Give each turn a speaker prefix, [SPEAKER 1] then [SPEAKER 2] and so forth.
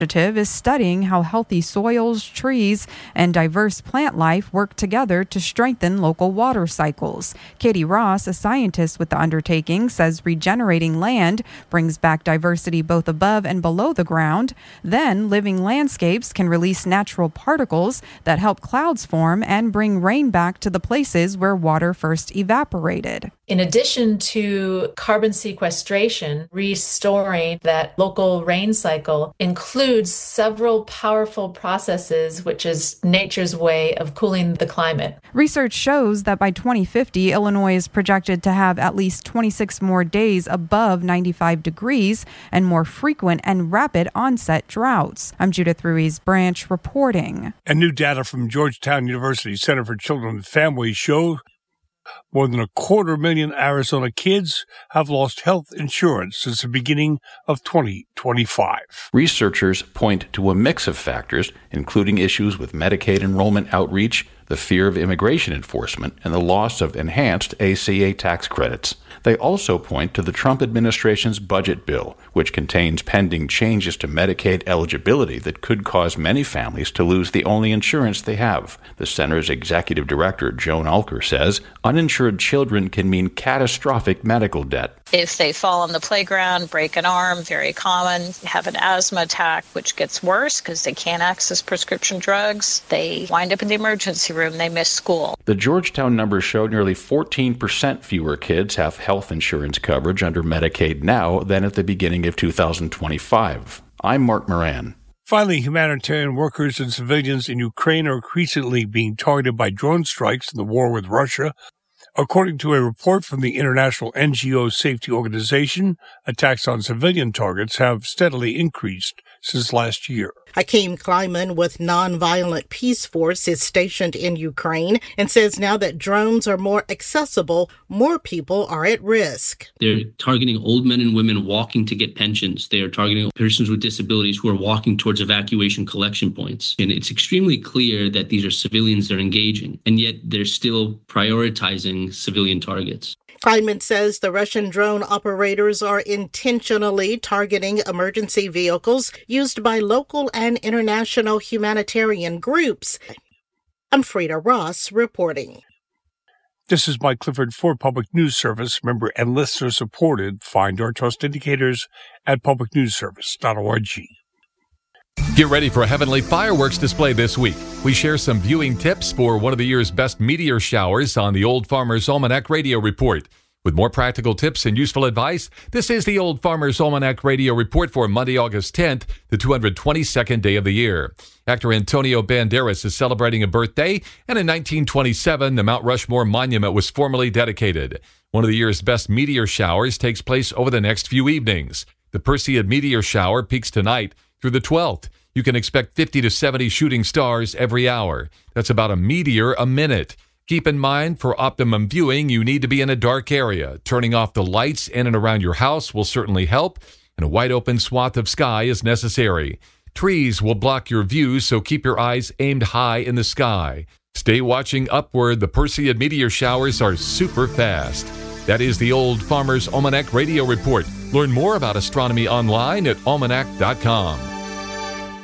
[SPEAKER 1] Initiative is studying how healthy soils, trees, and diverse plant life work together to strengthen local water cycles. Katie Ross, a scientist with the undertaking, says regenerating land brings back diversity both above and below the ground. Then, living landscapes can release natural particles that help clouds form and bring rain back to the places where water first evaporated.
[SPEAKER 2] In addition to carbon sequestration, restoring that local rain cycle includes several powerful processes, which is nature's way of cooling the climate.
[SPEAKER 1] Research shows that by 2050, Illinois is projected to have at least 26 more days above 95 degrees and more frequent and rapid onset droughts. I'm Judith Ruiz-Branch reporting.
[SPEAKER 3] And new data from Georgetown University Center for Children and Families show more than 250,000 Arizona kids have lost health insurance since the beginning of 2025.
[SPEAKER 4] Researchers point to a mix of factors, including issues with Medicaid enrollment outreach, the fear of immigration enforcement, and the loss of enhanced ACA tax credits. They also point to the Trump administration's budget bill, which contains pending changes to Medicaid eligibility that could cause many families to lose the only insurance they have. The center's executive director, Joan Alker, says uninsured children can mean catastrophic medical debt.
[SPEAKER 5] If they fall on the playground, break an arm, very common, have an asthma attack, which gets worse because they can't access prescription drugs, they wind up in the emergency room, they miss school.
[SPEAKER 4] The Georgetown numbers show nearly 14% fewer kids have health insurance coverage under Medicaid now than at the beginning of 2025. I'm Mark Moran.
[SPEAKER 3] Finally, humanitarian workers and civilians in Ukraine are increasingly being targeted by drone strikes in the war with Russia. According to a report from the International NGO Safety Organization, attacks on civilian targets have steadily increased since last year.
[SPEAKER 6] Hakeem Kleiman with Nonviolent Peace Force is stationed in Ukraine and says now that drones are more accessible, more people are at risk.
[SPEAKER 7] They're targeting old men and women walking to get pensions. They are targeting persons with disabilities who are walking towards evacuation collection points. And it's extremely clear that these are civilians they're engaging, and yet they're still prioritizing civilian targets.
[SPEAKER 6] Kleiman says the Russian drone operators are intentionally targeting emergency vehicles used by local and international humanitarian groups. I'm Frida Ross reporting.
[SPEAKER 3] This is Mike Clifford for Public News Service, member and listener supported. Find our trust indicators at publicnewsservice.org.
[SPEAKER 8] Get ready for a heavenly fireworks display this week. We share some viewing tips for one of the year's best meteor showers on the Old Farmer's Almanac Radio Report. With more practical tips and useful advice, this is the Old Farmer's Almanac Radio Report for Monday, August 10th, the 222nd day of the year. Actor Antonio Banderas is celebrating a birthday, and in 1927, the Mount Rushmore Monument was formally dedicated. One of the year's best meteor showers takes place over the next few evenings. The Perseid meteor shower peaks tonight through the 12th. You can expect 50 to 70 shooting stars every hour. That's about a meteor a minute. Keep in mind, for optimum viewing, you need to be in a dark area. Turning off the lights in and around your house will certainly help, and a wide open swath of sky is necessary. Trees will block your view, so keep your eyes aimed high in the sky. Stay watching upward. The Perseid meteor showers are super fast. That is the Old Farmer's Almanac Radio Report. Learn more about astronomy online at almanac.com.